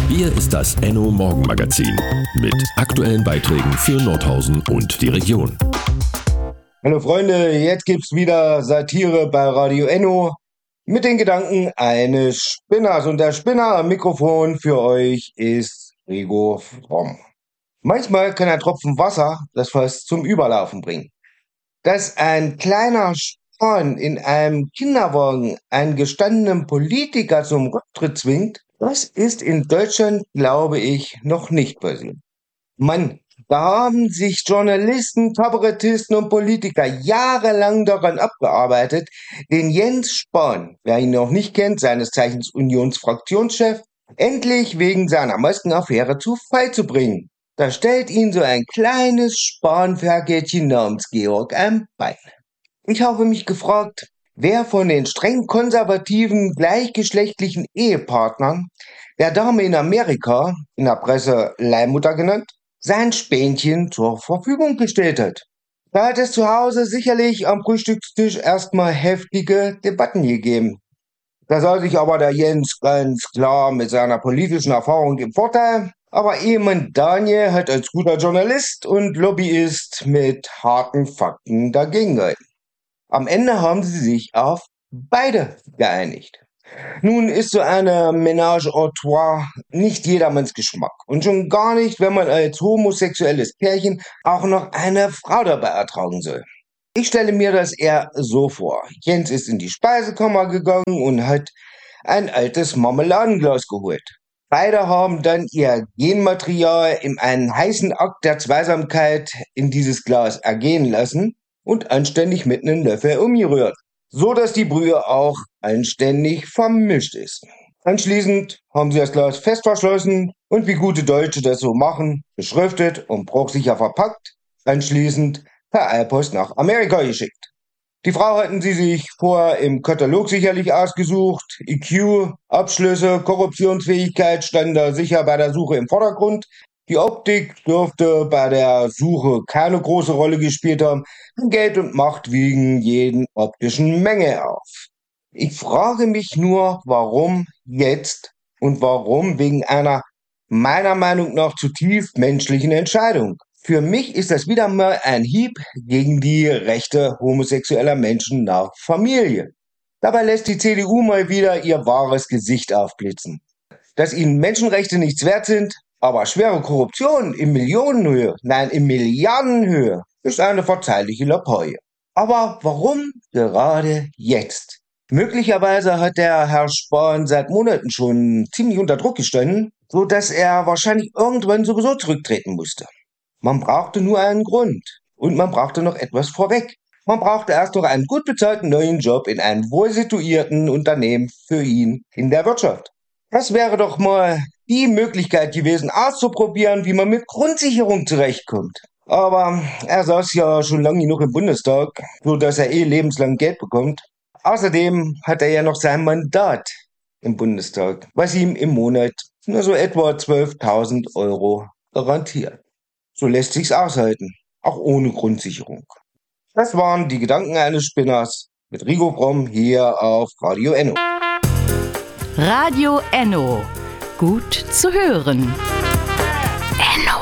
Hier ist das Enno Morgenmagazin mit aktuellen Beiträgen für Nordhausen und die Region. Hallo Freunde, jetzt gibt's wieder Satire bei Radio Enno mit den Gedanken eines Spinners. Und der Spinner am Mikrofon für euch ist Rigo Fromm. Manchmal kann ein Tropfen Wasser das Fass zum Überlaufen bringen. Dass ein kleiner Span in einem Kinderwagen einen gestandenen Politiker zum Rücktritt zwingt, das ist in Deutschland, glaube ich, noch nicht passiert. Mann, da haben sich Journalisten, Kabarettisten und Politiker jahrelang daran abgearbeitet, den Jens Spahn, wer ihn noch nicht kennt, seines Zeichens Unionsfraktionschef, endlich wegen seiner Maskenaffäre zu Fall zu bringen. Da stellt ihn so ein kleines Spanferkelchen namens Georg am Bein. Ich habe mich gefragt, wer von den streng konservativen, gleichgeschlechtlichen Ehepartnern der Dame in Amerika, in der Presse Leihmutter genannt, sein Spänchen zur Verfügung gestellt hat. Da hat es zu Hause sicherlich am Frühstückstisch erstmal heftige Debatten gegeben. Da sah sich aber der Jens ganz klar mit seiner politischen Erfahrung im Vorteil, aber Ehemann Daniel hat als guter Journalist und Lobbyist mit harten Fakten dagegen gehalten. Am Ende haben sie sich auf beide geeinigt. Nun ist so eine Ménage à trois nicht jedermanns Geschmack. Und schon gar nicht, wenn man als homosexuelles Pärchen auch noch eine Frau dabei ertragen soll. Ich stelle mir das eher so vor. Jens ist in die Speisekammer gegangen und hat ein altes Marmeladenglas geholt. Beide haben dann ihr Genmaterial in einen heißen Akt der Zweisamkeit in dieses Glas ergehen lassen und anständig mit einem Löffel umgerührt, so dass die Brühe auch anständig vermischt ist. Anschließend haben sie das Glas fest verschlossen und wie gute Deutsche das so machen, beschriftet und bruchsicher verpackt, anschließend per Eilpost nach Amerika geschickt. Die Frau hatten sie sich vorher im Katalog sicherlich ausgesucht. IQ, Abschlüsse, Korruptionsfähigkeit standen da sicher bei der Suche im Vordergrund. Die Optik dürfte bei der Suche keine große Rolle gespielt haben. Geld und Macht wiegen jeden optischen Menge auf. Ich frage mich nur, warum jetzt und warum wegen einer meiner Meinung nach zutiefst menschlichen Entscheidung. Für mich ist das wieder mal ein Hieb gegen die Rechte homosexueller Menschen nach Familie. Dabei lässt die CDU mal wieder ihr wahres Gesicht aufblitzen. Dass ihnen Menschenrechte nichts wert sind, aber schwere Korruption in Millionenhöhe, nein in Milliardenhöhe, ist eine verzeihliche Lappalie. Aber warum gerade jetzt? Möglicherweise hat der Herr Spahn seit Monaten schon ziemlich unter Druck gestanden, so dass er wahrscheinlich irgendwann sowieso zurücktreten musste. Man brauchte nur einen Grund und man brauchte noch etwas vorweg. Man brauchte erst noch einen gut bezahlten neuen Job in einem wohlsituierten Unternehmen für ihn in der Wirtschaft. Das wäre doch mal die Möglichkeit gewesen, auszuprobieren, wie man mit Grundsicherung zurechtkommt. Aber er saß ja schon lange genug im Bundestag, so dass er lebenslang Geld bekommt. Außerdem hat er ja noch sein Mandat im Bundestag, was ihm im Monat nur so etwa 12.000 Euro garantiert. So lässt sich's aushalten, auch ohne Grundsicherung. Das waren die Gedanken eines Spinners mit Rigo Fromm hier auf Radio Enno. Radio Enno. Gut zu hören. Enno.